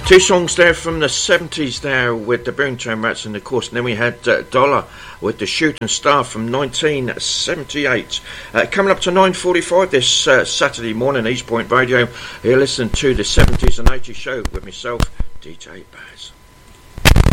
Two songs there from the 70s there with the Boomtown Rats, and of course, and then we had Dollar with the Shooting Star from 1978. Coming up to 9:45 this Saturday morning, East Point Radio. You're listening to the 70s and 80s show with myself, DJ Baz.